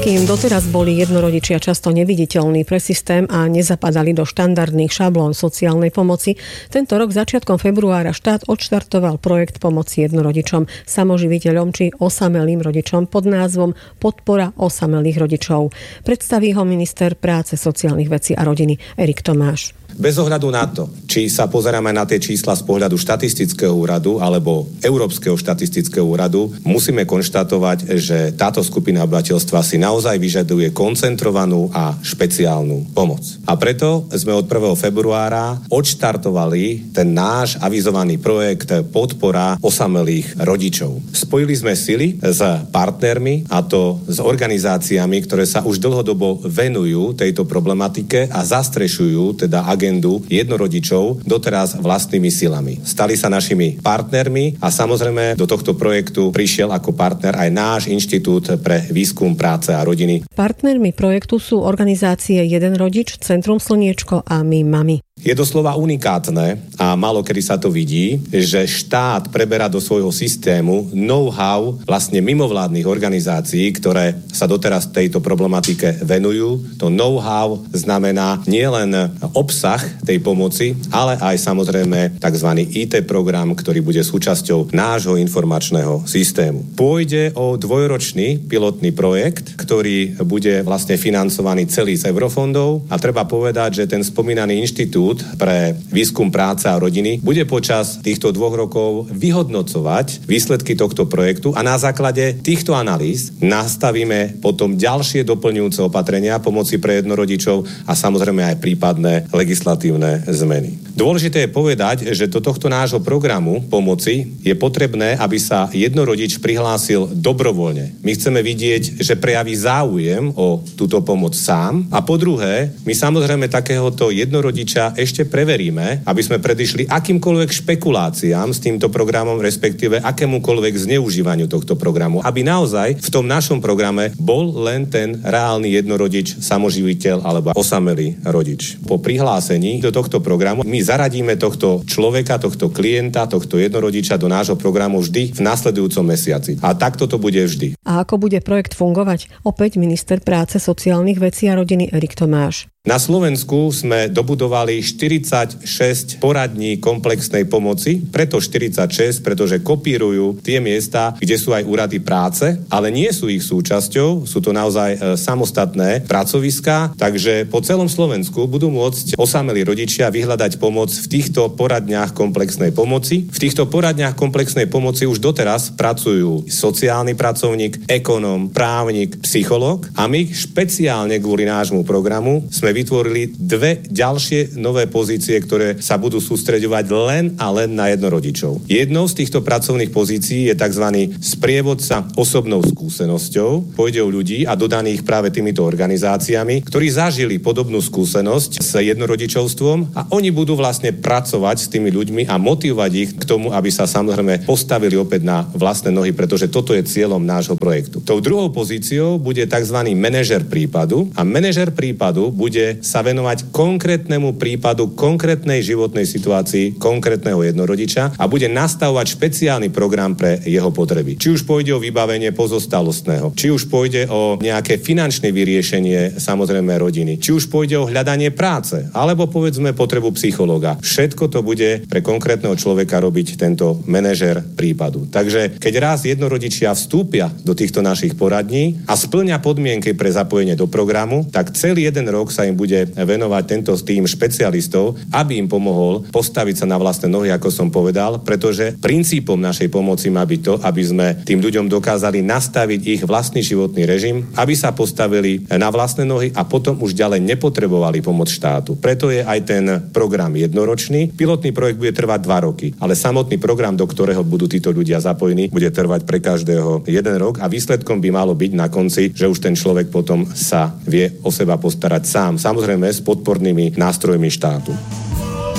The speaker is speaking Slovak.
Kým doteraz boli jednorodičia často neviditeľní pre systém a nezapadali do štandardných šablón sociálnej pomoci, tento rok začiatkom februára štát odštartoval projekt pomoci jednorodičom, samoživiteľom či osamelým rodičom pod názvom Podpora osamelých rodičov. Predstaví ho minister práce, sociálnych vecí a rodiny Erik Tomáš. Bez ohľadu na to, či sa pozeráme na tie čísla z pohľadu štatistického úradu alebo Európskeho štatistického úradu, musíme konštatovať, že táto skupina obyvateľstva si naozaj vyžaduje koncentrovanú a špeciálnu pomoc. A preto sme od 1. februára odštartovali ten náš avizovaný projekt Podpora osamelých rodičov. Spojili sme sily s partnermi, a to s organizáciami, ktoré sa už dlhodobo venujú tejto problematike a zastrešujú teda agendu jednorodičov doteraz vlastnými silami. Stali sa našimi partnermi a samozrejme do tohto projektu prišiel ako partner aj náš Inštitút pre výskum práce a rodiny. Partnermi projektu sú organizácie Jeden rodič, Centrum Slniečko a My mami. Je doslova unikátne a málo kedy sa to vidí, že štát preberá do svojho systému know-how vlastne mimovládnych organizácií, ktoré sa doteraz tejto problematike venujú. To know-how znamená nielen obsah tej pomoci, ale aj samozrejme tzv. IT program, ktorý bude súčasťou nášho informačného systému. Pôjde o dvojročný pilotný projekt, ktorý bude vlastne financovaný celý z eurofondov a treba povedať, že ten spomínaný Inštitút pre výskum práce a rodiny bude počas týchto 2 rokov vyhodnocovať výsledky tohto projektu a na základe týchto analýz nastavíme potom ďalšie doplňujúce opatrenia pomoci pre jednorodičov a samozrejme aj prípadné legislatívne zmeny. Dôležité je povedať, že do tohto nášho programu pomoci je potrebné, aby sa jednorodič prihlásil dobrovoľne. My chceme vidieť, že prejaví záujem o túto pomoc sám a po druhé, my samozrejme takéhoto jednorodiča ešte preveríme, aby sme predišli akýmkoľvek špekuláciám s týmto programom, respektíve akémukoľvek zneužívaniu tohto programu, aby naozaj v tom našom programe bol len ten reálny jednorodič, samoživiteľ alebo osamelý rodič. Po prihlásení do tohto programu my zaradíme tohto človeka, tohto klienta, tohto jednorodiča do nášho programu vždy v nasledujúcom mesiaci. A takto to bude vždy. A ako bude projekt fungovať? Opäť minister práce, sociálnych vecí a rodiny Erik Tomáš. Na Slovensku sme dobudovali 46 poradní komplexnej pomoci, preto 46, pretože kopírujú tie miesta, kde sú aj úrady práce, ale nie sú ich súčasťou, sú to naozaj samostatné pracoviská, takže po celom Slovensku budú môcť osamelí rodičia vyhľadať pomoc v týchto poradniach komplexnej pomoci. V týchto poradniach komplexnej pomoci už doteraz pracujú sociálny pracovník, ekonóm, právnik, psychológ a my špeciálne kvôli nášmu programu sme vytvorili 2 ďalšie nové pozície, ktoré sa budú sústreďovať len a len na jednorodičov. Jednou z týchto pracovných pozícií je tzv. Sprievodca osobnou skúsenosťou. Pôjde o ľudí a dodaných práve týmito organizáciami, ktorí zažili podobnú skúsenosť s jednorodičovstvom a oni budú vlastne pracovať s tými ľuďmi a motivovať ich k tomu, aby sa samozrejme postavili opäť na vlastné nohy, pretože toto je cieľom nášho projektu. Tou druhou pozíciou bude tzv. Manažer prípadu a manažer prípadu bude sa venovať konkrétnemu prípadu, konkrétnej životnej situácii konkrétneho jednorodiča a bude nastavovať špeciálny program pre jeho potreby. Či už pôjde o vybavenie pozostalostného, či už pôjde o nejaké finančné vyriešenie samozrejme rodiny, či už pôjde o hľadanie práce, alebo povedzme potrebu psychológa. Všetko to bude pre konkrétneho človeka robiť tento manažer prípadu. Takže keď raz jednorodičia vstúpia do týchto našich poradní a splňa podmienky pre zapojenie do programu, tak celý jeden rok sa im bude venovať tento tým špecialistov, aby im pomohol postaviť sa na vlastné nohy, ako som povedal, pretože princípom našej pomoci má byť to, aby sme tým ľuďom dokázali nastaviť ich vlastný životný režim, aby sa postavili na vlastné nohy a potom už ďalej nepotrebovali pomoc štátu. Preto je aj ten program jednoročný. Pilotný projekt bude trvať 2 roky, ale samotný program, do ktorého budú títo ľudia zapojení, bude trvať pre každého 1 rok a výsledkom by malo byť na konci, že už ten človek potom sa vie o seba postarať sám. Samozrejme s podpornými nástrojmi štátu.